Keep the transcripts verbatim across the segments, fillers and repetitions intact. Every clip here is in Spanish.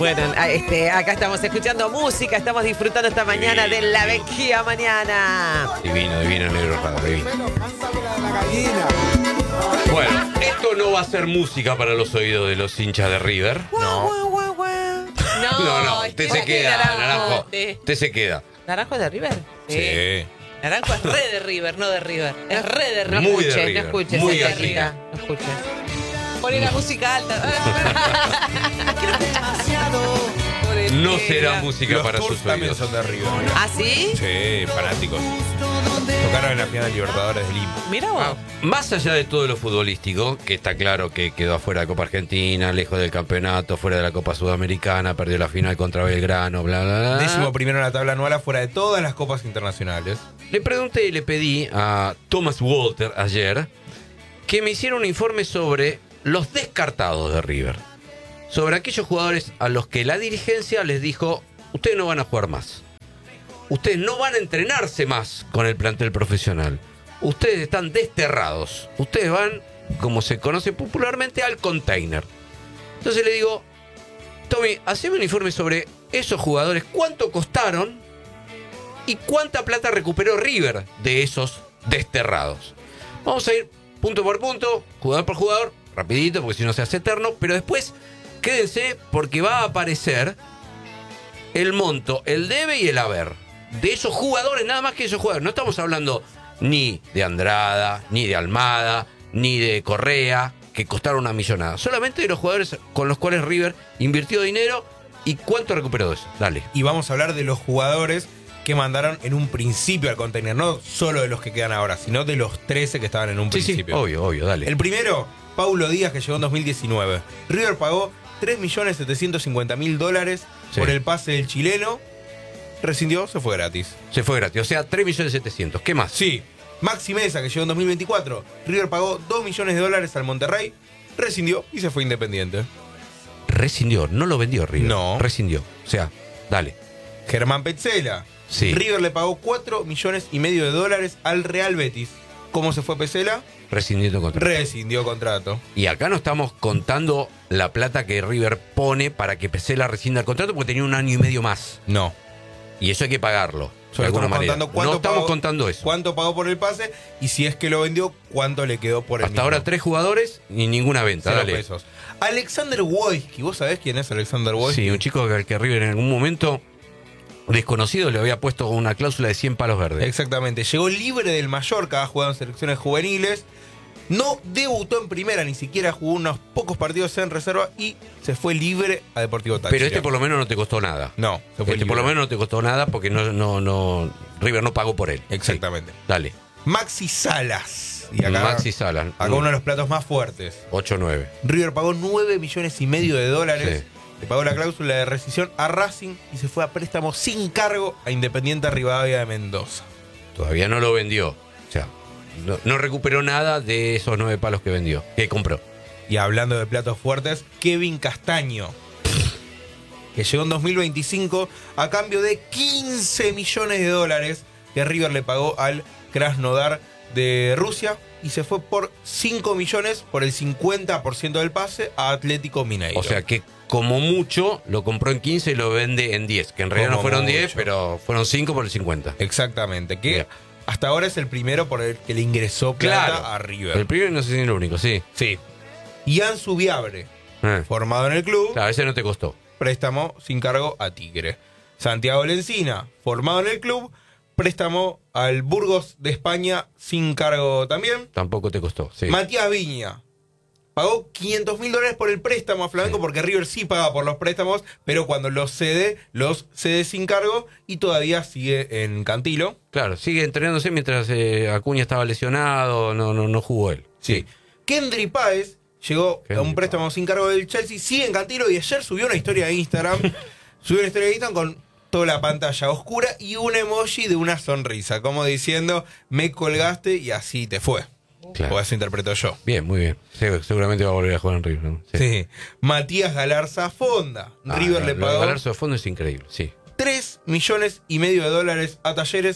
Bueno, este, acá estamos escuchando música, estamos disfrutando esta mañana Divino, de la divino. vecchia mañana. Divino, divino, negro raro, divino. Bueno, esto no va a ser música para los oídos de los hinchas de River. No. No, No, no, usted se queda, Naranjo. de- Usted se queda. ¿Naranjo es de River? Sí. Naranjo es re de River, no de River. Es re de River. No Muy de escuches, River, no escuches. muy es gallina. rica, no escuches. Poné la música alta. No será música Los para Tours sus también oídos. son de River. ¿Ah, sí? Sí, fanáticos. Tocaron en la final de Libertadores de Lima. Mira vos. Ah, más allá de todo lo futbolístico, que está claro que quedó afuera de Copa Argentina, lejos del campeonato, fuera de la Copa Sudamericana, perdió la final contra Belgrano, bla, bla, bla. Décimo primero en la tabla anual afuera de todas las copas internacionales. Le pregunté y le pedí a Thomas Walter ayer que me hiciera un informe sobre los descartados de River. Sobre aquellos jugadores a los que la dirigencia les dijo, ustedes no van a jugar más. Ustedes no van a entrenarse más con el plantel profesional. Ustedes están desterrados. Ustedes van, como se conoce popularmente, al container. Entonces le digo, Tommy, haceme un informe sobre esos jugadores, cuánto costaron y cuánta plata recuperó River de esos desterrados. Vamos a ir punto por punto, jugador por jugador, rapidito, porque si no se hace eterno, pero después quédense porque va a aparecer el monto, el debe y el haber de esos jugadores, nada más que esos jugadores. No estamos hablando ni de Andrada, ni de Almada, ni de Correa, que costaron una millonada. Solamente de los jugadores con los cuales River invirtió dinero y cuánto recuperó de eso. Dale. Y vamos a hablar de los jugadores que mandaron en un principio al container. No solo de los que quedan ahora, sino de los trece que estaban en un Sí, sí, principio. obvio, obvio, dale. El primero, Paulo Díaz, que llegó en dos mil diecinueve. River pagó tres millones setecientos cincuenta mil dólares Sí. por el pase del chileno. Rescindió, se fue gratis. Se fue gratis, o sea, tres millones setecientos. ¿Qué más? Sí. Maxi Mesa, que llegó en dos mil veinticuatro. River pagó dos millones de dólares al Monterrey. Rescindió y se fue Independiente. Rescindió, no lo vendió River. No. Rescindió, o sea, dale. Germán Petzela. Sí. River le pagó cuatro millones y medio de dólares al Real Betis. ¿Cómo se fue Petzela? Rescindiendo contrato. Rescindió contrato. Y acá no estamos contando la plata que River pone para que Pesela rescinda el contrato porque tenía un año y medio más. No. Y eso hay que pagarlo. De Solo alguna estamos manera. contando cuánto No estamos pagó- contando eso. ¿Cuánto pagó por el pase? Y si es que lo vendió, ¿cuánto le quedó por el Hasta mismo? ahora tres jugadores y ninguna venta. Cero Dale. pesos. Alexander Wojcicki. ¿Vos sabés quién es Alexander Wojcicki? Sí, un chico que, que River en algún momento desconocido le había puesto una cláusula de cien palos verdes. Exactamente. Llegó libre del Mallorca, ha jugado en selecciones juveniles. No debutó en primera, ni siquiera jugó unos pocos partidos en reserva y se fue libre a Deportivo Táchira. Pero este por lo menos no te costó nada. No, se fue Este por libre. lo menos no te costó nada porque no, no, no, River no pagó por él. Exactamente. Sí, dale. Maxi Salas. Y acá, Maxi Salas. acá uno de los platos más fuertes. ocho nueve. River pagó nueve millones y medio de dólares. Sí. Le pagó la cláusula de rescisión a Racing y se fue a préstamo sin cargo a Independiente Rivadavia de Mendoza. Todavía no lo vendió. O sea, no, no recuperó nada de esos nueve palos que vendió, que compró. Y hablando de platos fuertes, Kevin Castaño, que llegó en dos mil veinticinco a cambio de quince millones de dólares que River le pagó al Krasnodar de Rusia y se fue por cinco millones por el cincuenta por ciento del pase a Atlético Mineiro. O sea que como mucho lo compró en quince y lo vende en diez. Que en realidad Como no fueron mucho. diez, pero fueron cinco por el cincuenta. Exactamente, que Bien. hasta ahora es el primero por el que le ingresó plata Claro. a River. El primero no sé si es el único, sí. Sí. Ian Subiabre, Eh. formado en el club, Claro, ese no te costó. préstamo sin cargo a Tigre. Santiago Lencina, formado en el club, préstamo al Burgos de España sin cargo también. Tampoco te costó, sí. Matías Viña pagó quinientos mil dólares por el préstamo a Flamenco, Sí. porque River sí paga por los préstamos, pero cuando los cede, los cede sin cargo y todavía sigue en Cantilo. Claro, sigue entrenándose mientras eh, Acuña estaba lesionado, no, no, no jugó él. Sí. Kendry Páez llegó Kendry a un préstamo sin cargo del Chelsea, sigue en Cantilo y ayer subió una historia de Instagram. Subió una historia de Instagram con toda la pantalla oscura y un emoji de una sonrisa, como diciendo, me colgaste y así te fue. Claro. O eso interpreto yo. Bien, muy bien. Sí, seguramente va a volver a jugar en River, ¿no? Sí. Matías Galarza Fonda. Ah, River le lo de pagó Galarza de fondo es increíble, sí. tres millones y medio de dólares a Talleres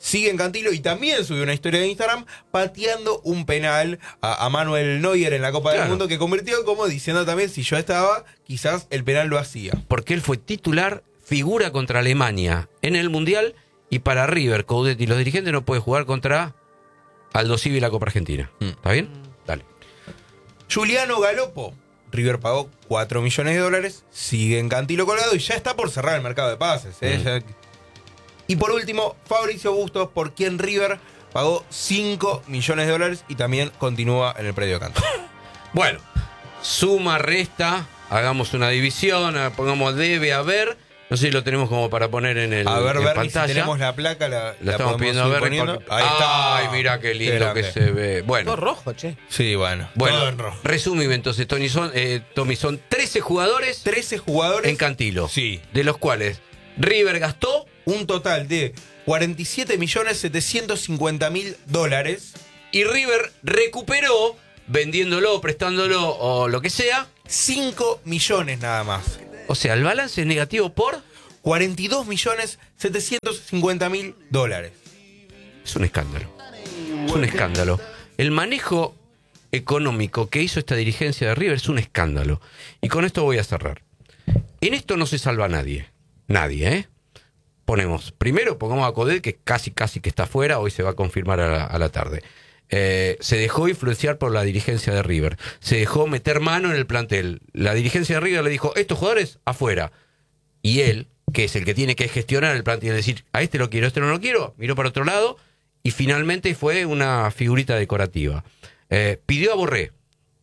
sigue en Cantilo y también subió una historia de Instagram pateando un penal a, a Manuel Neuer en la Copa Claro. del Mundo, que convirtió como diciendo también, si yo estaba, quizás el penal lo hacía. Porque él fue titular, figura contra Alemania en el Mundial, y para River, Coudet y los dirigentes no puede jugar contra Aldo Civi y la Copa Argentina. Mm. ¿Está bien? Dale. Giuliano Galopo. River pagó cuatro millones de dólares, sigue en Cantilo colgado y ya está por cerrar el mercado de pases. ¿eh? Mm. Ya- Y por último, Fabricio Bustos, por quien River pagó cinco millones de dólares y también continúa en el predio de Cantilo. Bueno, suma, resta, hagamos una división, ah, pongamos debe haber. No sé si lo tenemos como para poner en el A ver, en Bernie, si pantalla. tenemos la placa, la, La estamos podemos pidiendo a ir ver. poniendo. Ahí está. Ay, mira qué lindo grande. que se ve. Todo Bueno, rojo, che. Sí, bueno. bueno Todo en rojo. resumime entonces, Tony, son, eh, Tommy, son trece jugadores trece jugadores. en Cantilo. Sí. De los cuales River gastó Un total de cuarenta y siete millones setecientos cincuenta mil dólares. y River recuperó, vendiéndolo, prestándolo o lo que sea. cinco millones nada más. O sea, el balance es negativo por... cuarenta y dos millones setecientos cincuenta mil dólares. Es un escándalo. Es un escándalo. El manejo económico que hizo esta dirigencia de River es un escándalo. Y con esto voy a cerrar. En esto no se salva nadie. Nadie, ¿eh? Ponemos, primero pongamos a Coudet, que casi casi que está fuera, hoy se va a confirmar a la, a la tarde. Eh, se dejó influenciar por la dirigencia de River. Se dejó meter mano en el plantel. La dirigencia de River le dijo, estos jugadores afuera. Y él, que es el que tiene que gestionar el plantel, decir, a este lo quiero, a este no lo quiero, miró para otro lado y finalmente fue una figurita decorativa. Eh, pidió a Borré.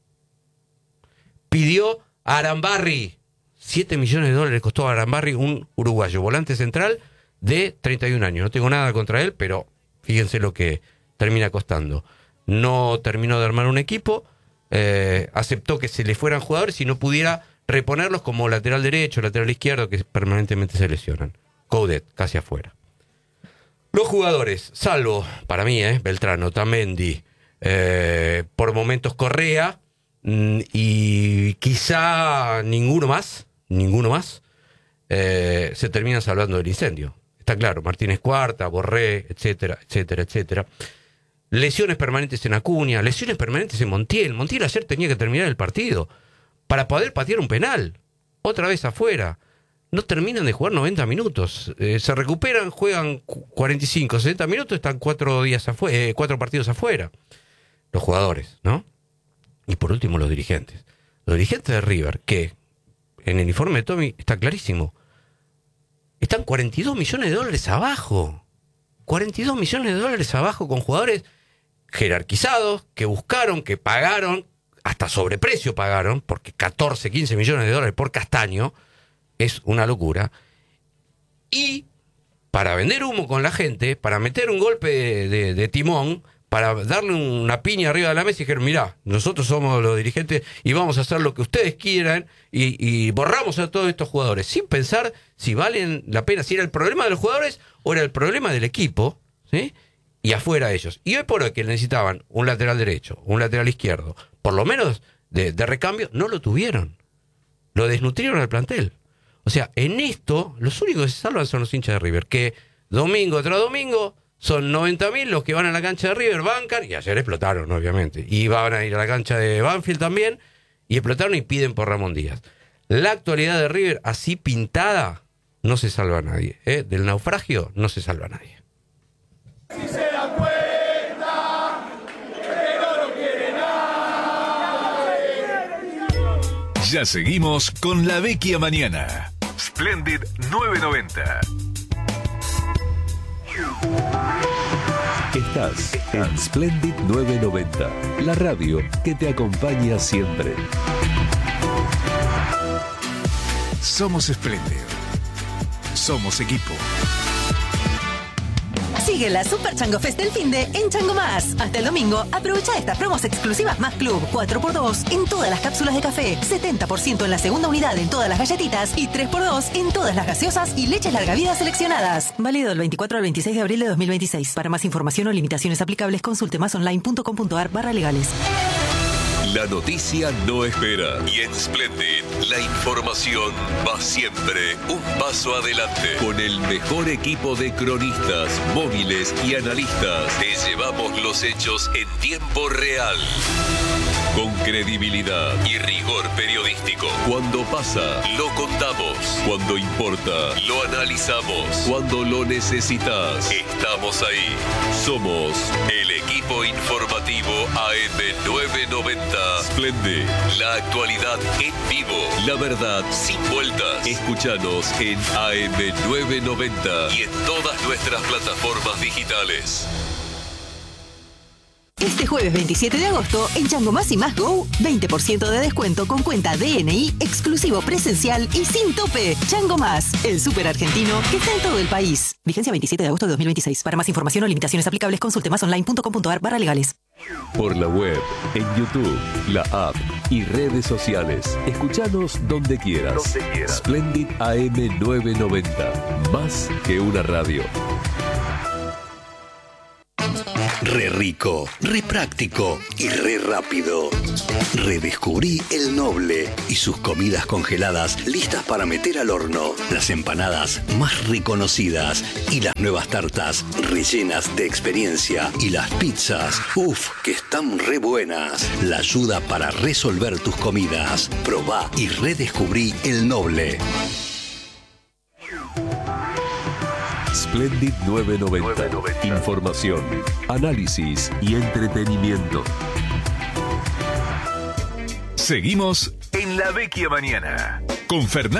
Pidió a Arambarri. siete millones de dólares costó a Arambarri, un uruguayo, volante central de treinta y un años. No tengo nada contra él, pero fíjense lo que termina costando. No terminó de armar un equipo, eh, aceptó que se le fueran jugadores y no pudiera reponerlos como lateral derecho, lateral izquierdo, que permanentemente se lesionan. Coudet, casi afuera. Los jugadores, salvo, para mí, eh, Beltrán, Otamendi, eh, por momentos Correa, mm, y quizá ninguno más, ninguno más, eh, se terminan salvando del incendio. Está claro, Martínez Cuarta, Borré, etcétera, etcétera, etcétera. Lesiones permanentes en Acuña, lesiones permanentes en Montiel. Montiel ayer tenía que terminar el partido para poder patear un penal. Otra vez afuera. No terminan de jugar noventa minutos. Eh, se recuperan, juegan cuarenta y cinco, sesenta minutos, están cuatro días afuera, eh, cuatro partidos afuera. Los jugadores, ¿no? Y por último los dirigentes. Los dirigentes de River, que en el informe de Tommy está clarísimo, están cuarenta y dos millones de dólares abajo. cuarenta y dos millones de dólares abajo con jugadores jerarquizados, que buscaron, que pagaron, hasta sobreprecio pagaron, porque catorce, quince millones de dólares por Castaño es una locura. Y para vender humo con la gente, para meter un golpe de, de, de timón, para darle una piña arriba de la mesa y dijeron, mirá, nosotros somos los dirigentes y vamos a hacer lo que ustedes quieran y, y borramos a todos estos jugadores, sin pensar si valen la pena, si era el problema de los jugadores o era el problema del equipo, ¿sí? Y afuera ellos. Y hoy por hoy que necesitaban un lateral derecho, un lateral izquierdo, por lo menos de, de recambio, no lo tuvieron. Lo desnutrieron al plantel. O sea, en esto, los únicos que se salvan son los hinchas de River, que domingo tras domingo son noventa mil los que van a la cancha de River, bancan, y ayer explotaron, obviamente. Y van a ir a la cancha de Banfield también, y explotaron y piden por Ramón Díaz. La actualidad de River, así pintada, no se salva a nadie. ¿eh? Del naufragio, no se salva a nadie. Si se dan cuenta que no lo quiere nadie. Ya seguimos con La Vecchia Mañana. Splendid nueve noventa. Estás en Splendid nueve noventa, la radio que te acompaña siempre. Somos Splendid. Somos equipo. Sigue la Super Chango Fest del finde en Chango Más. Hasta el domingo, aprovecha estas promos exclusivas Más Club. cuatro por dos en todas las cápsulas de café, setenta por ciento en la segunda unidad en todas las galletitas y tres por dos en todas las gaseosas y leches larga vida seleccionadas. Válido del veinticuatro al veintiséis de abril de dos mil veintiséis. Para más información o limitaciones aplicables, consulte másonline punto com punto ar barra legales. La noticia no espera. Y en Splendid, la información va siempre un paso adelante. Con el mejor equipo de cronistas, móviles y analistas, te llevamos los hechos en tiempo real. Con credibilidad y rigor periodístico. Cuando pasa, lo contamos. Cuando importa, lo analizamos. Cuando lo necesitas, estamos ahí. Somos el equipo informativo A M novecientos noventa. Splendid, la actualidad en vivo. La verdad sin vueltas. Escúchanos en A M novecientos noventa y en todas nuestras plataformas digitales. Este jueves veintisiete de agosto, en Chango Más y Más Go, veinte por ciento de descuento con cuenta D N I, exclusivo presencial y sin tope. Chango Más, el súper argentino que está en todo el país. Vigencia veintisiete de agosto de dos mil veintiséis. Para más información o limitaciones aplicables, consulte masonline punto com punto a r barra legales. Por la web, en YouTube, la app y redes sociales. Escuchanos donde quieras. Donde quieras. Splendid A M novecientos noventa. Más que una radio. Re rico, re práctico y re rápido. Redescubrí El Noble y sus comidas congeladas listas para meter al horno. Las empanadas más reconocidas y las nuevas tartas rellenas de experiencia. Y las pizzas, uff, que están re buenas. La ayuda para resolver tus comidas. Probá y redescubrí El Noble. Splendid novecientos noventa. Información, análisis y entretenimiento. Seguimos en La Vecchia Mañana con Fernando.